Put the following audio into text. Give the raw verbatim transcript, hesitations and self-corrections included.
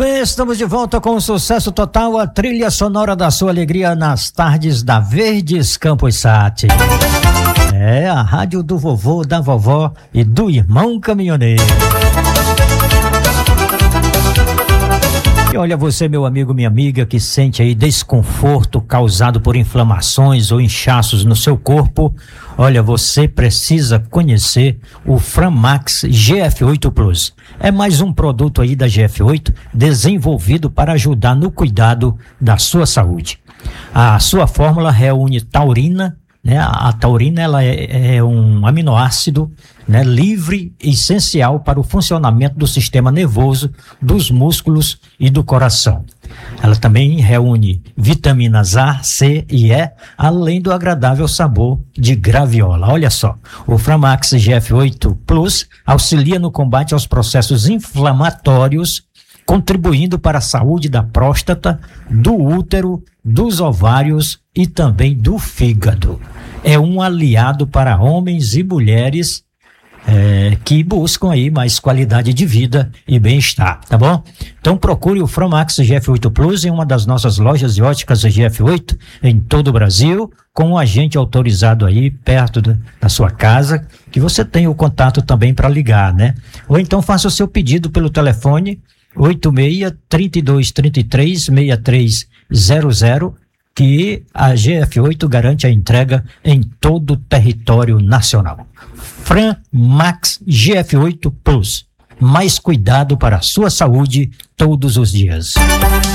bem, estamos de volta com o sucesso total, a trilha sonora da sua alegria nas tardes da Verdes Campos Sat. É a rádio do vovô, da vovó e do irmão caminhoneiro. E olha você, meu amigo, minha amiga, que sente aí desconforto causado por inflamações ou inchaços no seu corpo, olha, você precisa conhecer o Framax G F oito Plus. É mais um produto aí da G F oito desenvolvido para ajudar no cuidado da sua saúde. A sua fórmula reúne taurina, né? A, a taurina ela é, é um aminoácido, né, livre e essencial para o funcionamento do sistema nervoso, dos músculos e do coração. Ela também reúne vitaminas A, C e E, além do agradável sabor de graviola. Olha só, o Framax G F oito Plus auxilia no combate aos processos inflamatórios, contribuindo para a saúde da próstata, do útero, dos ovários e também do fígado. É um aliado para homens e mulheres é, que buscam aí mais qualidade de vida e bem-estar, tá bom? Então procure o Framax G F oito Plus em uma das nossas lojas de óticas G F oito em todo o Brasil, com um agente autorizado aí perto da, da sua casa, que você tem o contato também para ligar, né? Ou então faça o seu pedido pelo telefone oito seis, três dois três três, seis três zero zero, que a G F oito garante a entrega em todo o território nacional. Framax G F oito Plus. Mais cuidado para a sua saúde todos os dias.